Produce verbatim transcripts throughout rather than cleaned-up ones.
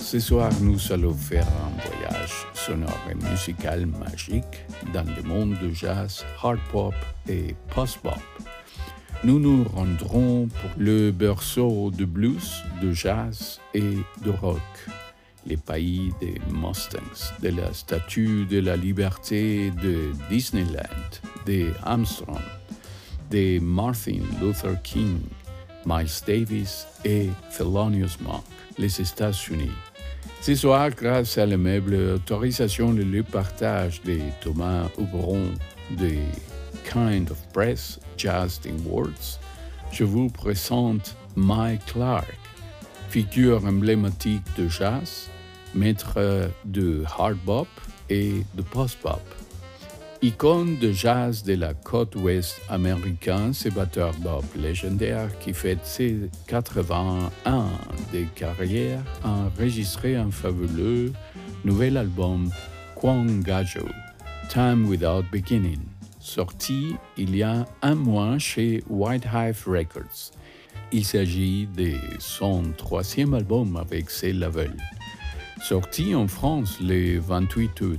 ce soir nous allons faire un voyage sonore et musical magique dans le monde de jazz, hard pop et post-bop. Nous nous rendrons pour le berceau de blues, de jazz et de rock, les pays des Mustangs, de la Statue de la Liberté de Disneyland, des Armstrong, des Martin Luther King, Miles Davis et Thelonious Monk, les États-Unis. Ce soir, grâce à l'aimable autorisation et le partage de Thomas Hubron de Kind of Press Jazz Awards, je vous présente Mike Clark, figure emblématique de jazz, maître de hard bop et de post-bop. Icône de jazz de la côte ouest américaine, ce batteur bop légendaire qui fête ses quatre-vingts ans de carrière a enregistré un fabuleux nouvel album Quangajo, Time Without Beginning, sorti il y a un mois chez White Hive Records. Il s'agit de son troisième album avec ce label, sorti en France le vingt-huit août.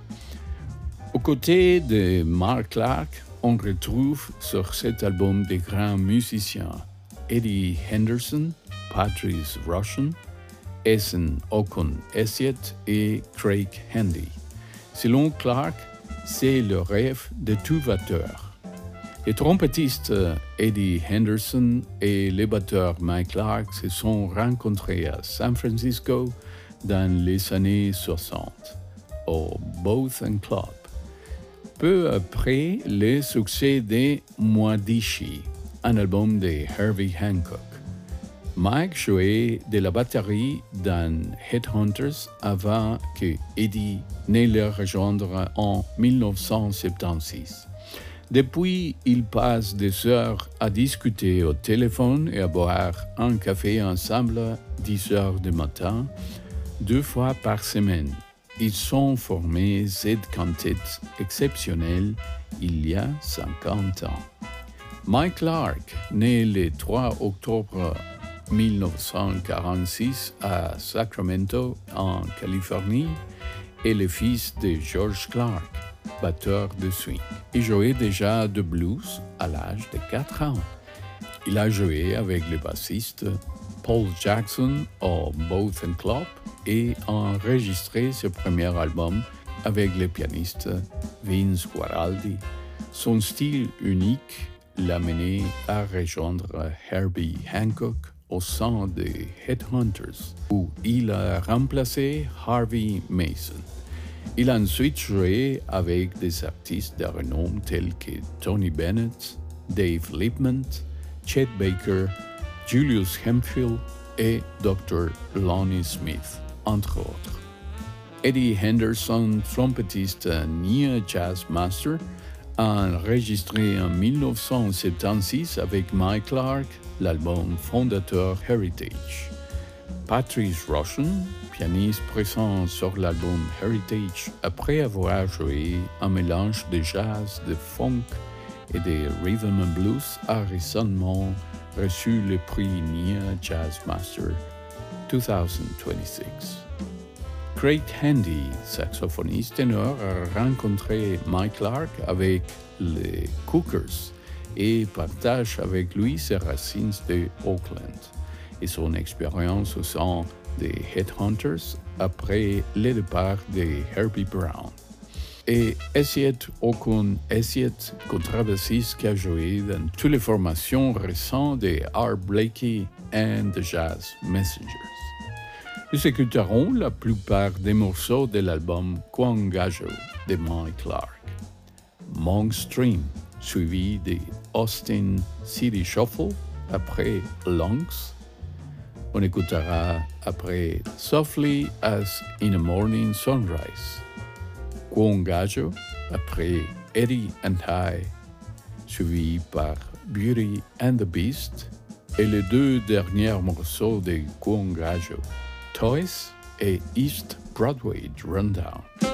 Aux côtés de Mike Clark, on retrouve sur cet album des grands musiciens Eddie Henderson, Patrice Rushen, Essen Okun Esiet et Craig Handy. Selon Clark, c'est le rêve de tout batteur. Les trompettistes Eddie Henderson et le batteur Mike Clark se sont rencontrés à San Francisco dans les années soixante, au Boathen Club. Peu après le succès de Mwadishi, un album de Herbie Hancock, Mike jouait de la batterie dans Headhunters avant que Eddie ne le rejoigne en dix-neuf cent soixante-seize. Depuis, ils passent des heures à discuter au téléphone et à boire un café ensemble à dix heures du matin, deux fois par semaine. Ils sont formés cette quintet exceptionnelle il y a cinquante ans. Mike Clark, né le trois octobre dix-neuf cent quarante-six à Sacramento, en Californie, est le fils de George Clark, batteur de swing. Il jouait déjà de blues à l'âge de quatre ans. Il a joué avec le bassiste Paul Jackson au Boathen Club et a enregistré ce premier album avec le pianiste Vince Guaraldi. Son style unique l'a mené à rejoindre Herbie Hancock au sein des Headhunters, où il a remplacé Harvey Mason. Il a ensuite joué avec des artistes de renom tels que Tony Bennett, Dave Liebman, Chet Baker, Julius Hemphill et docteur Lonnie Smith, entre autres. Eddie Henderson, trompettiste Nia Jazz Master, a enregistré en dix-neuf cent soixante-seize avec Mike Clark l'album fondateur Heritage. Patrice Rushen, pianiste présent sur l'album Heritage après avoir joué un mélange de jazz, de funk et de rhythm and blues, a récemment reçu le prix Nia Jazz Master deux mille vingt-six. Craig Handy, saxophoniste ténor, a rencontré Mike Clark avec les Cookers et partage avec lui ses racines de Oakland et son expérience au sein des Headhunters après le départ de Herbie Brown. Et Esiet Okun Esiet, contrebassiste qui a joué dans toutes les formations récentes de Art Blakey and the Jazz Messengers. Nous écouterons la plupart des morceaux de l'album Quangajo de Mike Clark. Monk Stream, suivi de Austin City Shuffle, après Lungs. On écoutera après Softly as in a Morning Sunrise. Quangajo, après Eddie and I, suivi par Beauty and the Beast, et les deux derniers morceaux de Quangajo, Toys et East Broadway Rundown.